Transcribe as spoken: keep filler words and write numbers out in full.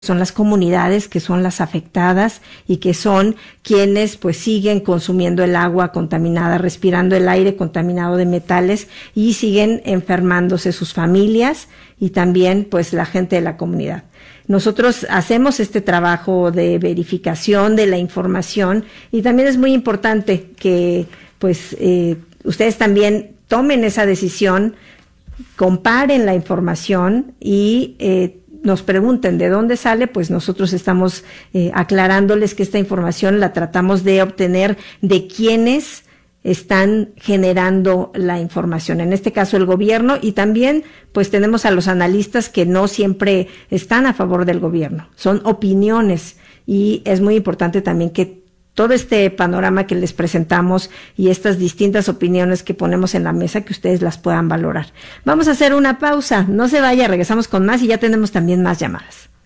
son las comunidades que son las afectadas y que son quienes pues siguen consumiendo el agua contaminada, respirando el aire contaminado de metales y siguen enfermándose sus familias y también pues la gente de la comunidad. Nosotros hacemos este trabajo de verificación de la información y también es muy importante que pues eh, ustedes también tomen esa decisión, comparen la información y eh, nos pregunten de dónde sale, pues nosotros estamos eh, aclarándoles que esta información la tratamos de obtener de quienes están generando la información, en este caso el gobierno, y también pues tenemos a los analistas que no siempre están a favor del gobierno, son opiniones y es muy importante también que todo este panorama que les presentamos y estas distintas opiniones que ponemos en la mesa, que ustedes las puedan valorar. Vamos a hacer una pausa, no se vaya, regresamos con más y ya tenemos también más llamadas.